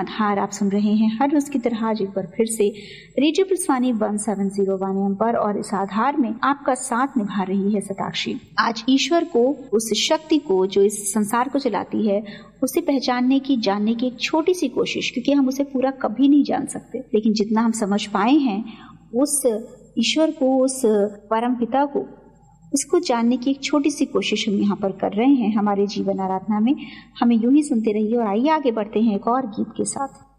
आधार आप सुन रहे हैं हर रोज की तरह आज एक बार फिर से रेडियो पुरस्वानी 1701 AM पर, और इस आधार में आपका साथ निभा रही है सताक्षी। आज ईश्वर को, उस शक्ति को जो इस संसार को चलाती है, उसे पहचानने की, जानने की एक छोटी सी कोशिश, क्योंकि हम उसे पूरा कभी नहीं जान सकते, लेकिन जितना हम समझ पाए हैं उस ईश्वर को, उस परम पिता को, इसको जानने की एक छोटी सी कोशिश हम यहाँ पर कर रहे हैं हमारे जीवन आराधना में। हमें यूं ही सुनते रहिए और आइए आगे बढ़ते हैं एक और गीत के साथ।